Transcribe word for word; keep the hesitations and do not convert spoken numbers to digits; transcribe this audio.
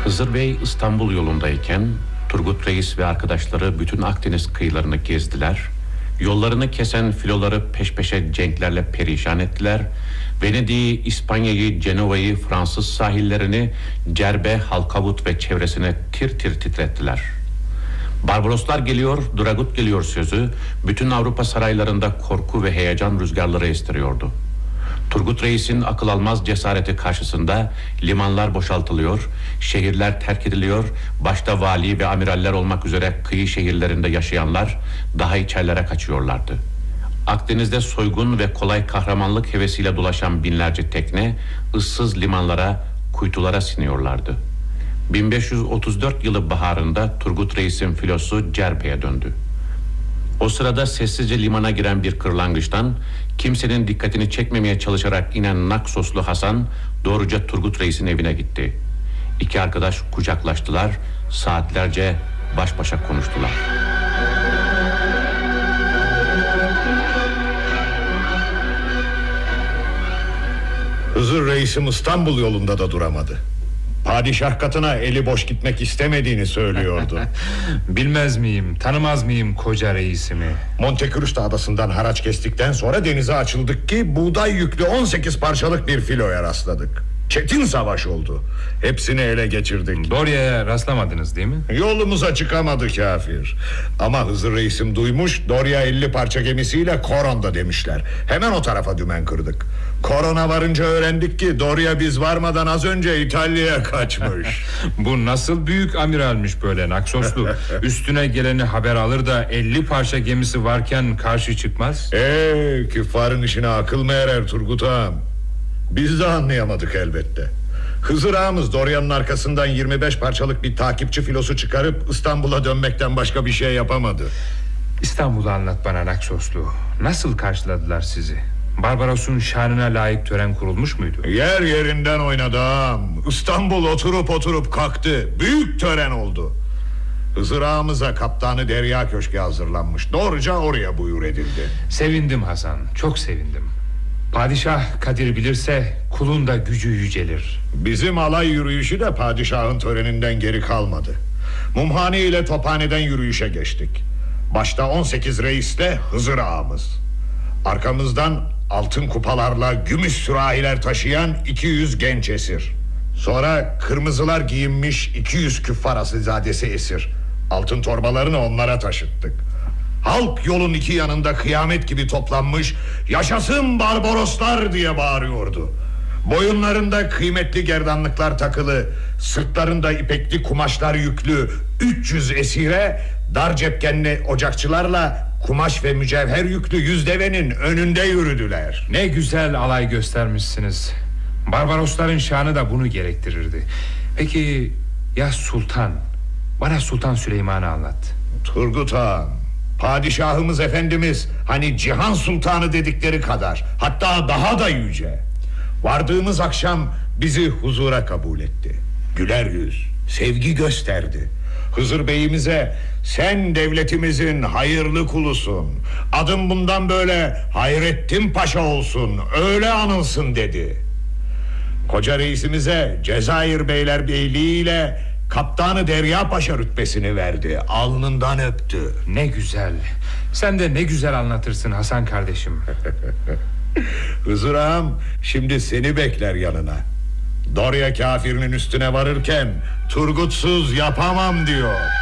Hızır Bey İstanbul yolundayken Turgut Reis ve arkadaşları bütün Akdeniz kıyılarını gezdiler. Yollarını kesen filoları peş peşe cenklerle perişan ettiler. Venedik'i, İspanya'yı, Cenova'yı, Fransız sahillerini, Cerbe, Halkavut ve çevresine tir tir titrettiler. Barbaroslar geliyor, Dragut geliyor sözü bütün Avrupa saraylarında korku ve heyecan rüzgarları estiriyordu. Turgut Reis'in akıl almaz cesareti karşısında limanlar boşaltılıyor, şehirler terk ediliyor, başta vali ve amiraller olmak üzere kıyı şehirlerinde yaşayanlar daha içerilere kaçıyorlardı. Akdeniz'de soygun ve kolay kahramanlık hevesiyle dolaşan binlerce tekne ıssız limanlara, kuytulara siniyorlardı. bin beş yüz otuz dört yılı baharında Turgut Reis'in filosu Cerbe'ye döndü. O sırada sessizce limana giren bir kırlangıçtan kimsenin dikkatini çekmemeye çalışarak inen Naksoslu Hasan doğruca Turgut Reis'in evine gitti. İki arkadaş kucaklaştılar, saatlerce baş başa konuştular. Hızır Reis'im İstanbul yolunda da duramadı. Padişah katına eli boş gitmek istemediğini söylüyordu. Bilmez miyim, tanımaz mıyım koca reisimi? Monte Cristo adasından haraç kestikten sonra denize açıldık ki buğday yüklü on sekiz parçalık bir filoya rastladık. Çetin savaş oldu. Hepsini ele geçirdik. Dorya'ya rastlamadınız değil mi? Yolumuza çıkamadı kafir. Ama Hızır Reis'im duymuş, Dorya elli parça gemisiyle Koron'da demişler. Hemen o tarafa dümen kırdık. Koron'a varınca öğrendik ki Dorya biz varmadan az önce İtalya'ya kaçmış. Bu nasıl büyük amiralmiş böyle Naksoslu? Üstüne geleni haber alır da elli parça gemisi varken karşı çıkmaz. Eee küffarın işine akıl mı erer Turgut ağam? Biz de anlayamadık elbette. Hızır ağamız Dorya'nın arkasından yirmi beş parçalık bir takipçi filosu çıkarıp İstanbul'a dönmekten başka bir şey yapamadı. İstanbul'u anlat bana Naksoslu. Nasıl karşıladılar sizi? Barbaros'un şanına layık tören kurulmuş muydu? Yer yerinden oynadı ağam. İstanbul oturup oturup kalktı. Büyük tören oldu. Hızır ağamıza kaptanı Derya Köşkü hazırlanmış. Doğruca oraya buyur edildi. Sevindim Hasan, çok sevindim. Padişah kadir bilirse kulun da gücü yücelir. Bizim alay yürüyüşü de padişahın töreninden geri kalmadı. Mumhane ile Tophane'den yürüyüşe geçtik. Başta on sekiz reisle Hızır ağamız. Arkamızdan altın kupalarla gümüş sürahiler taşıyan iki yüz genç esir. Sonra kırmızılar giyinmiş iki yüz küffar asilzadesi esir. Altın torbalarını onlara taşıttık. Halk yolun iki yanında kıyamet gibi toplanmış, yaşasın Barbaroslar diye bağırıyordu. Boyunlarında kıymetli gerdanlıklar takılı, sırtlarında ipekli kumaşlar yüklü üç yüz esire, dar cepkenli ocakçılarla kumaş ve mücevher yüklü yüz devenin önünde yürüdüler. Ne güzel alay göstermişsiniz. Barbarosların şanı da bunu gerektirirdi. Peki ya sultan? Bana Sultan Süleyman'ı anlat. Turgut ağam, padişahımız efendimiz hani Cihan Sultanı dedikleri kadar, hatta daha da yüce. Vardığımız akşam bizi huzura kabul etti. Güler yüz, sevgi gösterdi. Hızır Bey'imize sen devletimizin hayırlı kulusun, adın bundan böyle Hayrettin Paşa olsun, öyle anılsın dedi. Koca reisimize Cezayir Beylerbeyliği ile Kaptanı Derya Paşa rütbesini verdi. Alnından öptü. Ne güzel. Sen de ne güzel anlatırsın Hasan kardeşim. Hızır ağam şimdi seni bekler yanına. Dorya kafirinin üstüne varırken Turgutsuz yapamam diyor.